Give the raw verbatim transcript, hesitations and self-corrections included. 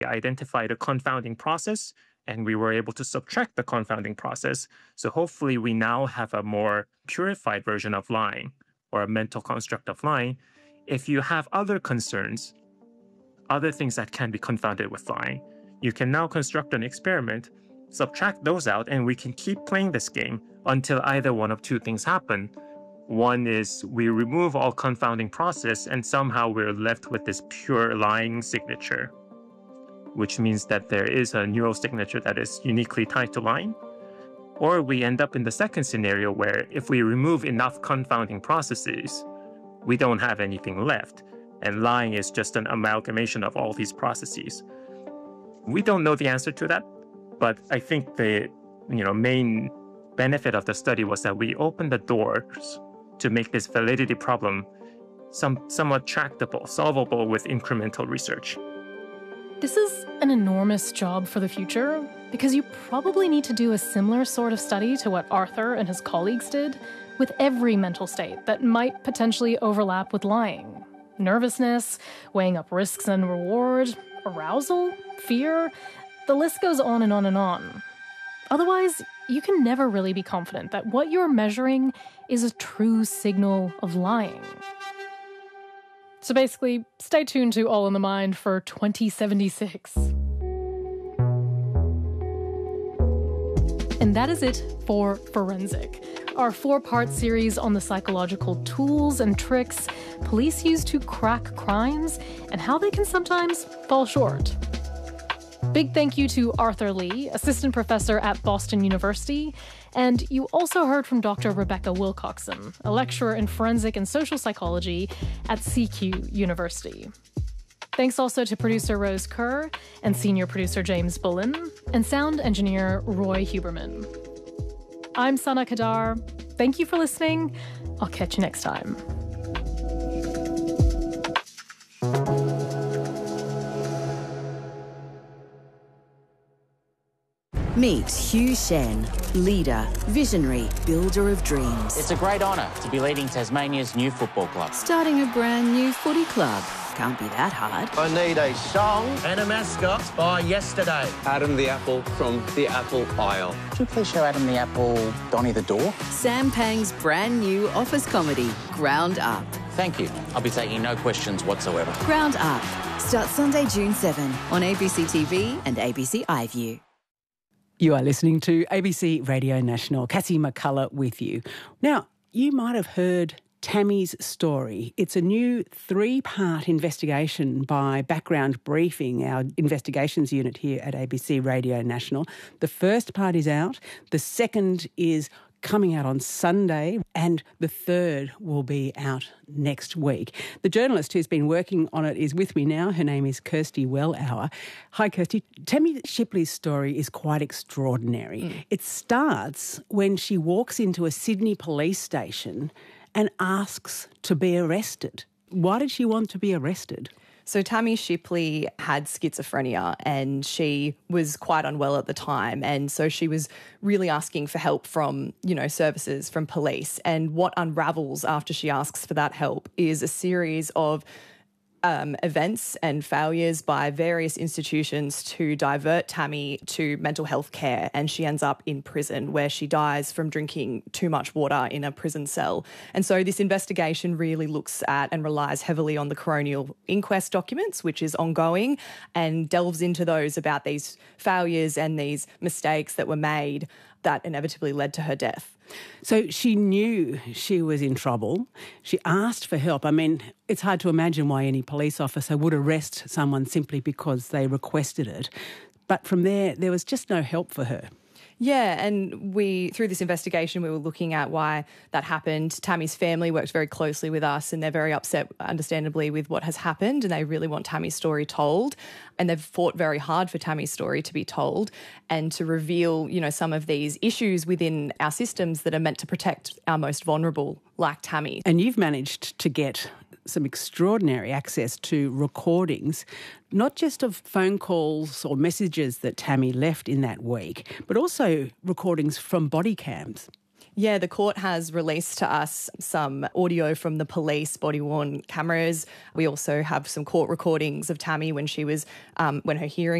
identified a confounding process, and we were able to subtract the confounding process. So hopefully we now have a more purified version of lying, or a mental construct of lying. If you have other concerns, other things that can be confounded with lying, you can now construct an experiment, subtract those out, and we can keep playing this game until either one of two things happen. One is we remove all confounding process and somehow we're left with this pure lying signature, which means that there is a neural signature that is uniquely tied to lying. Or we end up in the second scenario where if we remove enough confounding processes, we don't have anything left, and lying is just an amalgamation of all these processes. We don't know the answer to that, but I think the you know main benefit of the study was that we opened the doors to make this validity problem some, somewhat tractable, solvable with incremental research. This is an enormous job for the future because you probably need to do a similar sort of study to what Arthur and his colleagues did with every mental state that might potentially overlap with lying. Nervousness, weighing up risks and reward, arousal, fear, the list goes on and on and on. Otherwise, you can never really be confident that what you're measuring is a true signal of lying. So basically, stay tuned to All in the Mind for twenty seventy-six. And that is it for Forensic, our four-part series on the psychological tools and tricks police use to crack crimes and how they can sometimes fall short. Big thank you to Arthur Lee, assistant professor at Boston University, and you also heard from Doctor Rebecca Wilcoxon, a lecturer in forensic and social psychology at C Q University. Thanks also to producer Rose Kerr and senior producer James Bullen and sound engineer Roy Huberman. I'm Sana Kadar. Thank you for listening. I'll catch you next time. Meet Hugh Shen, leader, visionary, builder of dreams. It's a great honour to be leading Tasmania's new football club. Starting a brand new footy club. Can't be that hard. I need a song and a mascot by yesterday. Adam the Apple from the Apple Isle. Could you please show Adam the Apple Donny the Door? Sam Pang's brand new office comedy, Ground Up. Thank you. I'll be taking no questions whatsoever. Ground Up. Starts Sunday, June seventh on A B C T V and A B C iView. You are listening to A B C Radio National. Cassie McCullough with you. Now, you might have heard Tammy's story. It's a new three-part investigation by Background Briefing, our investigations unit here at A B C Radio National. The first part is out. The second is coming out on Sunday, and the third will be out next week. The journalist who's been working on it is with me now. Her name is Kirsty Wellauer. Hi, Kirsty. Tammy Shipley's story is quite extraordinary. Mm. It starts when she walks into a Sydney police station and asks to be arrested. Why did she want to be arrested? So Tammy Shipley had schizophrenia and she was quite unwell at the time. And so she was really asking for help from, you know, services, from police. And what unravels after she asks for that help is a series of Um, events and failures by various institutions to divert Tammy to mental health care, and she ends up in prison where she dies from drinking too much water in a prison cell. And so this investigation really looks at and relies heavily on the coronial inquest documents, which is ongoing, and delves into those about these failures and these mistakes that were made that inevitably led to her death. So she knew she was in trouble. She asked for help. I mean, it's hard to imagine why any police officer would arrest someone simply because they requested it. But from there, there was just no help for her. Yeah, and we, through this investigation, we were looking at why that happened. Tammy's family worked very closely with us and they're very upset, understandably, with what has happened, and they really want Tammy's story told. And they've fought very hard for Tammy's story to be told and to reveal, you know, some of these issues within our systems that are meant to protect our most vulnerable, like Tammy. And you've managed to get some extraordinary access to recordings, not just of phone calls or messages that Tammy left in that week, but also recordings from body cams. Yeah, the court has released to us some audio from the police body-worn cameras. We also have some court recordings of Tammy when she was, um, when her hearing